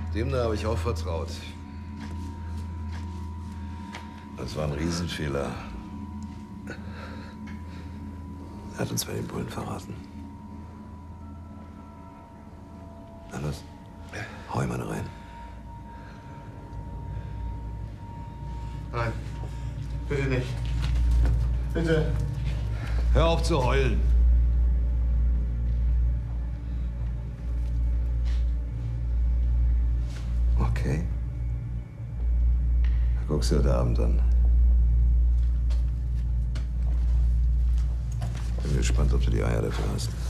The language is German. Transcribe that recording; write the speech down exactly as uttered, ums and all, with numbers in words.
Dem da habe ich auch vertraut. Das war ein Riesenfehler. Er hat uns bei den Bullen verraten. Na los, hau ihm eine rein. Nein, bitte nicht. Bitte. Hör auf zu heulen. Okay. Da guckst du heute Abend an. Bin gespannt, ob du die Eier dafür hast.